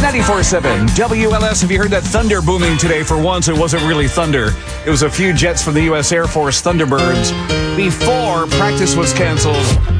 94.7 WLS. Have you heard that thunder booming today? For once, it wasn't really thunder. It was a few jets from the U.S. Air Force Thunderbirds before practice was canceled.